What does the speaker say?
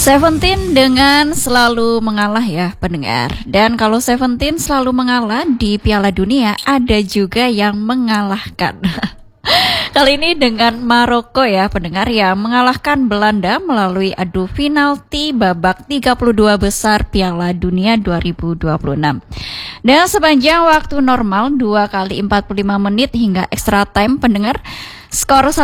Seventeen dengan selalu mengalah ya pendengar. Dan kalau Seventeen selalu mengalah di Piala Dunia, ada juga yang mengalahkan. Kali ini dengan Maroko ya pendengar, yang mengalahkan Belanda melalui adu penalti babak 32 besar Piala Dunia 2026. Dan sepanjang waktu normal 2 kali 45 menit hingga extra time pendengar, skor